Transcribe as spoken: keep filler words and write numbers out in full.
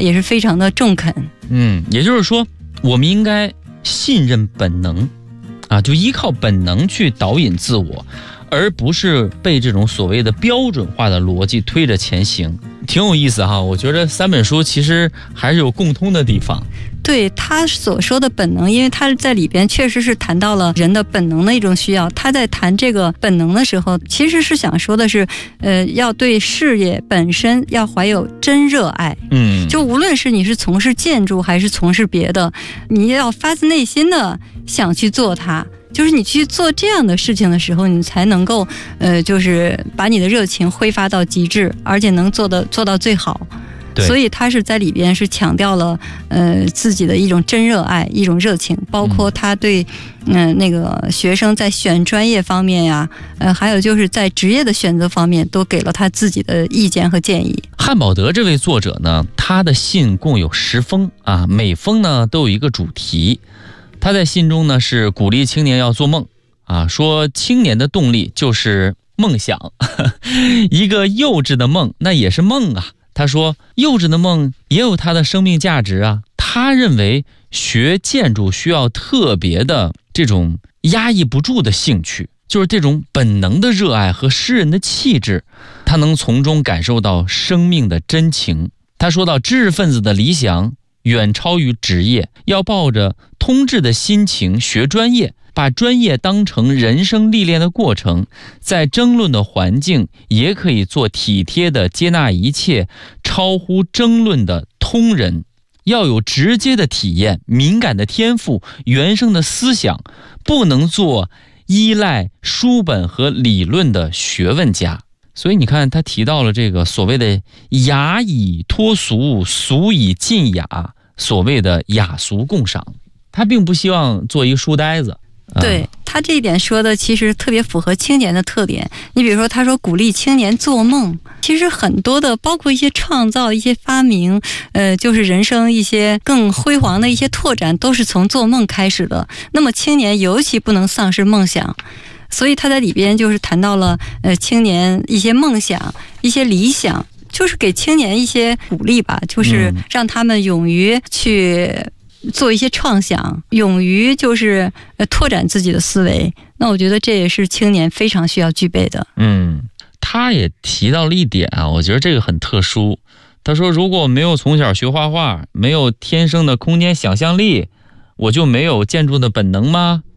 也是非常的中肯。 嗯，也就是说，我们应该信任本能，啊，就依靠本能去导引自我，而不是被这种所谓的标准化的逻辑推着前行。挺有意思哈，我觉得三本书其实还是有共通的地方。 对他所说的本能，因为他在里边确实是谈到了人的本能的一种需要。他在谈这个本能的时候，其实是想说的是，呃，要对事业本身要怀有真热爱。 嗯， 就无论是你是从事建筑还是从事别的，你要发自内心的想去做它。就是你去做这样的事情的时候，你才能够，呃，就是把你的热情挥发到极致，而且能做的做到最好。所以他是在里边是强调了，呃，自己的一种真热爱，一种热情，包括他对，嗯、呃，那个学生在选专业方面呀，呃，还有就是在职业的选择方面，都给了他自己的意见和建议。 汉堡德这位作者呢，他的信共有十封啊，每封呢都有一个主题。他在信中呢是鼓励青年要做梦啊，说青年的动力就是梦想，一个幼稚的梦那也是梦啊。他说幼稚的梦也有它的生命价值啊。他认为学建筑需要特别的这种压抑不住的兴趣，就是这种本能的热爱和诗人的气质，他能从中感受到生命的真情。他说到知识分子的理想远超于职业，要抱着通志的心情学专业，把专业当成人生历练的过程，在争论的环境也可以做体贴的接纳一切超乎争论的通人，要有直接的体验，敏感的天赋，原生的思想，不能做依赖书本和理论的学问家。所以你看他提到了这个所谓的雅以脱俗，俗以近雅，所谓的雅俗共赏。他并不希望做一个书呆子。 对，他这一点说的其实特别符合青年的特点。你比如说他说鼓励青年做梦，其实很多的包括一些创造一些发明，呃，就是人生一些更辉煌的一些拓展都是从做梦开始的。那么青年尤其不能丧失梦想，所以他在里边就是谈到了呃青年一些梦想一些理想，就是给青年一些鼓励吧，就是让他们勇于去做一些创想，勇于就是呃拓展自己的思维。那我觉得这也是青年非常需要具备的。 嗯，他也提到了一点啊，我觉得这个很特殊。他说如果没有从小学画画，没有天生的空间想象力，我就没有建筑的本能吗？